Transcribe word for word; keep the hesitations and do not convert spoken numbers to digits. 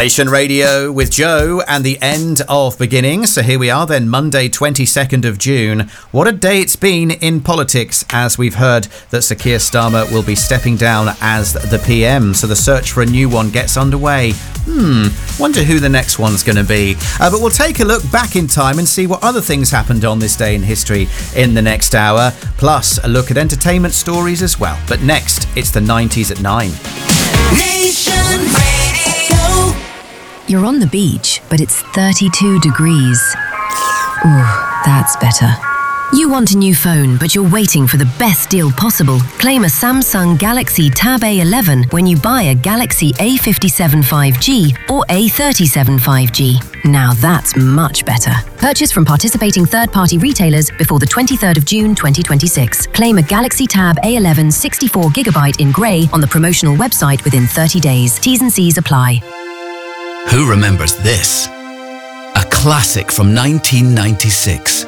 Nation Radio with Joe and the end of beginnings. So here we are then, Monday twenty-second of June. What a day it's been in politics, as we've heard that Sir Keir Starmer will be stepping down as the P M. So the search for a new one gets underway. Hmm, wonder who the next one's going to be. Uh, but we'll take a look back in time and see what other things happened on this day in history in the next hour. Plus a look at entertainment stories as well. But next, it's the nineties at nine. Nation Radio. You're on the beach, but it's thirty-two degrees. Ooh, that's better. You want a new phone, but you're waiting for the best deal possible. Claim a Samsung Galaxy Tab A eleven when you buy a Galaxy A fifty-seven five G or A thirty-seven five G. Now that's much better. Purchase from participating third-party retailers before the twenty-third of June twenty twenty-six. Claim a Galaxy Tab A eleven sixty-four gigabyte in grey on the promotional website within thirty days. T's and C's apply. Who remembers this? A classic from nineteen ninety-six.